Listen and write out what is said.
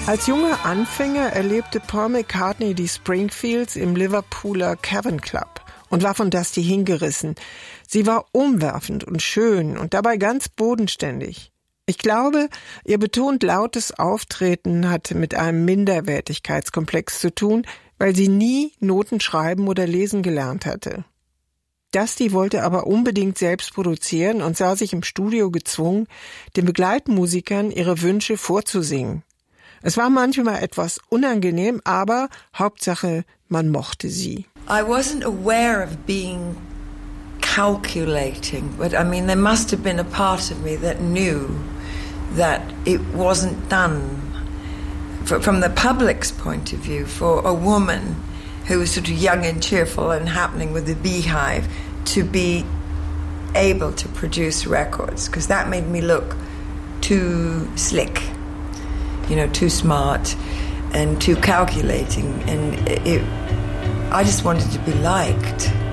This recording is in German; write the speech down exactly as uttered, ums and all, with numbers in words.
Als junger Anfänger erlebte Paul McCartney die Springfields im Liverpooler Cavern Club und war von Dusty hingerissen. Sie war umwerfend und schön und dabei ganz bodenständig. Ich glaube, ihr betont lautes Auftreten hatte mit einem Minderwertigkeitskomplex zu tun, weil sie nie Noten schreiben oder lesen gelernt hatte. Dusty wollte aber unbedingt selbst produzieren und sah sich im Studio gezwungen, den Begleitmusikern ihre Wünsche vorzusingen. Es war manchmal etwas unangenehm, aber Hauptsache, man mochte sie. I wasn't aware of being calculating, but I mean, there must have been a part of me that knew that it wasn't done. From the public's point of view, for a woman who was sort of young and cheerful and happening with the Beehive to be able to produce records, because that made me look too slick. You know, too smart and too calculating, and it, I just wanted to be liked.